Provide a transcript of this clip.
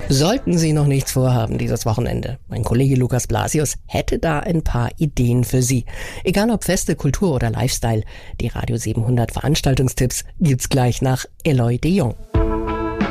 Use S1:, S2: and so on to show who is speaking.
S1: Sollten Sie noch nichts vorhaben dieses Wochenende, mein Kollege Lukas Blasius hätte da ein paar Ideen für Sie. Egal ob Feste, Kultur oder Lifestyle, die Radio 700 Veranstaltungstipps gibt's gleich nach Eloy de Jong.